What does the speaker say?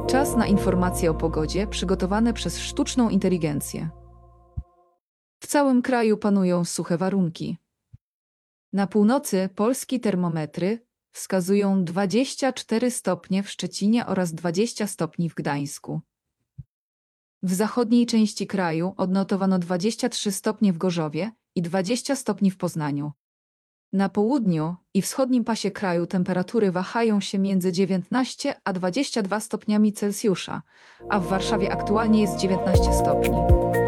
Czas na informacje o pogodzie przygotowane przez sztuczną inteligencję. W całym kraju panują suche warunki. Na północy Polski termometry wskazują 24 stopnie w Szczecinie oraz 20 stopni w Gdańsku. W zachodniej części kraju odnotowano 23 stopnie w Gorzowie i 20 stopni w Poznaniu. Na południu i wschodnim pasie kraju temperatury wahają się między 19 a 22 stopniami Celsjusza, a w Warszawie aktualnie jest 19 stopni.